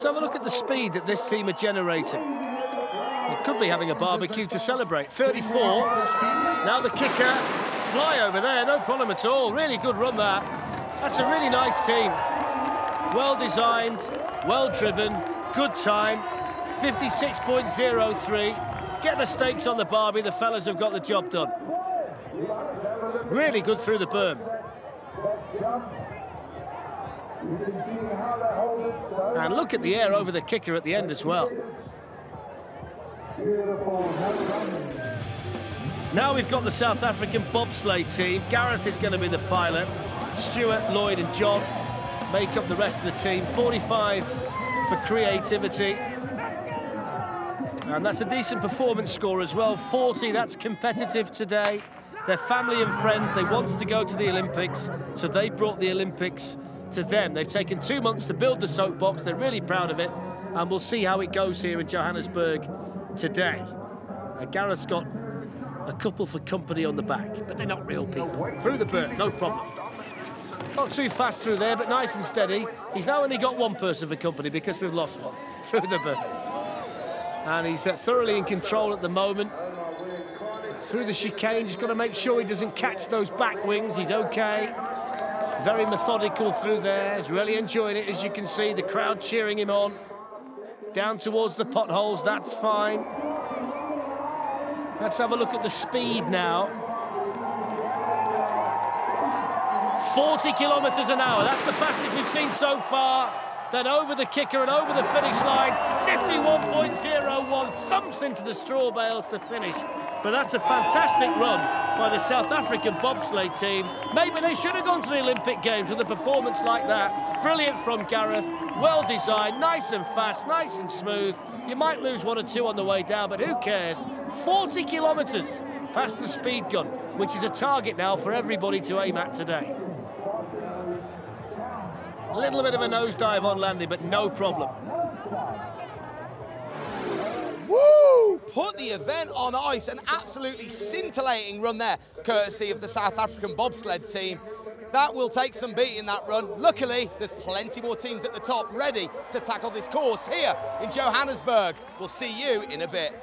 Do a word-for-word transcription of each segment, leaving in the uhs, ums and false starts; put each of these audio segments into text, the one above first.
Let's have a look at the speed that this team are generating. It could be having a barbecue to celebrate. thirty-four. Now the kicker. Fly over there, no problem at all. Really good run, that. That's a really nice team. Well designed, well driven, good time. fifty-six point oh three. Get the stakes on the barbie. The fellas have got the job done. Really good through the berm. And look at the air over the kicker at the end as well. Now we've got the South African bobsleigh team. Gareth is going to be the pilot. Stuart, Lloyd and John make up the rest of the team. forty-five for creativity. And that's a decent performance score as well. forty, that's competitive today. They're family and friends. They wanted to go to the Olympics, so they brought the Olympics to them. They've taken two months to build the soapbox. They're really proud of it, and we'll see how it goes here in Johannesburg today. Uh, Gareth's got a couple for company on the back, but they're not real people. Through the berm, no problem. Not too fast through there, but nice and steady. He's now only got one person for company because we've lost one. Through the berm. And he's uh, thoroughly in control at the moment. Through the chicane, he's got to make sure he doesn't catch those back wings. He's okay. Very methodical through there. He's really enjoying it, as you can see. The crowd cheering him on. Down towards the potholes, that's fine. Let's have a look at the speed now. forty kilometres an hour, that's the fastest we've seen so far. Then over the kicker and over the finish line, fifty-one point oh one, thumps into the straw bales to finish. But that's a fantastic run by the South African bobsleigh team. Maybe they should have gone to the Olympic Games with a performance like that. Brilliant from Gareth, well designed, nice and fast, nice and smooth. You might lose one or two on the way down, but who cares? forty kilometres past the speed gun, which is a target now for everybody to aim at today. A little bit of a nosedive on landing, but no problem. Woo! Put the event on ice. An absolutely scintillating run there, courtesy of the South African bobsled team. That will take some beating, that run. Luckily, there's plenty more teams at the top ready to tackle this course here in Johannesburg. We'll see you in a bit.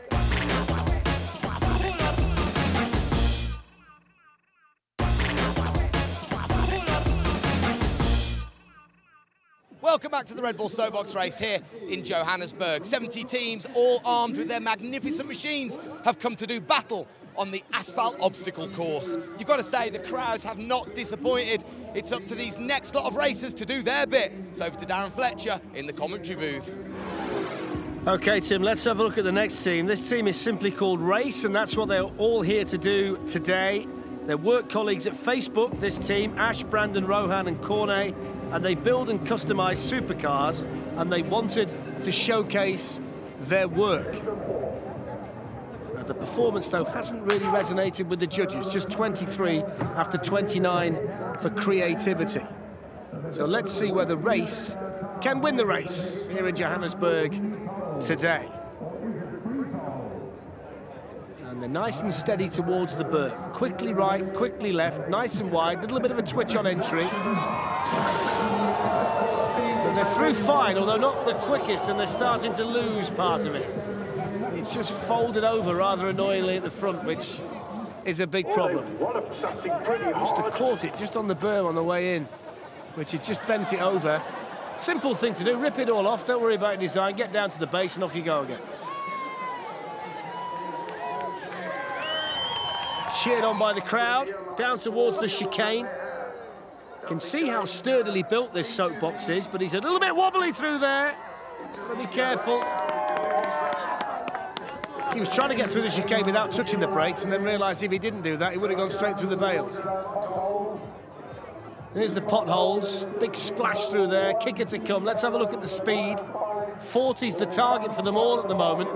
Welcome back to the Red Bull Soapbox race here in Johannesburg. seventy teams, all armed with their magnificent machines, have come to do battle on the asphalt obstacle course. You've got to say, the crowds have not disappointed. It's up to these next lot of racers to do their bit. So over to Darren Fletcher in the commentary booth. OK, Tim, let's have a look at the next team. This team is simply called Race, and that's what they're all here to do today. They're work colleagues at Facebook, this team, Ash, Brandon, Rohan and Cornet, and they build and customise supercars, and they wanted to showcase their work. Now, the performance, though, hasn't really resonated with the judges, just twenty-three after twenty-nine for creativity. So let's see whether Race can win the race here in Johannesburg today. And they're nice and steady towards the berm. Quickly right, quickly left, nice and wide, a little bit of a twitch on entry. But they're through fine, although not the quickest, and they're starting to lose part of it. It's just folded over rather annoyingly at the front, which is a big problem. Must have caught it just on the berm on the way in, which has just bent it over. Simple thing to do, rip it all off, don't worry about design, get down to the base and off you go again. Cheered on by the crowd, down towards the chicane. You can see how sturdily built this soapbox is, but he's a little bit wobbly through there. Gotta be careful. He was trying to get through the chicane without touching the brakes, and then realised if he didn't do that, he would have gone straight through the bales. There's the potholes, big splash through there, kicker to come. Let's have a look at the speed. forty's the target for them all at the moment.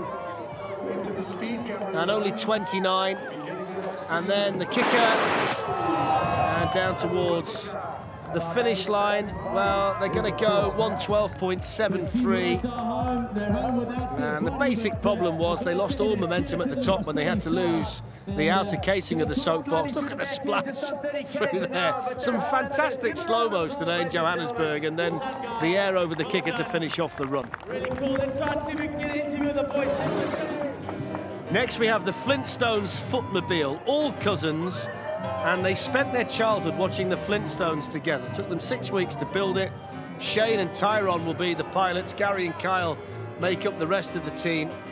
And only twenty-nine. And then the kicker, and down towards The finish line, well, they're going to go one twelve point seven three. And the basic problem was they lost all momentum at the top when they had to lose the outer casing of the soapbox. Look at the splash through there. Some fantastic slow-mos today in Johannesburg, and then the air over the kicker to finish off the run. Really cool. Let's start to see if we can get an interview with the boys. Next we have the Flintstones Footmobile, all cousins, and they spent their childhood watching the Flintstones together. It took them six weeks to build it. Shane and Tyrone will be the pilots. Gary and Kyle make up the rest of the team.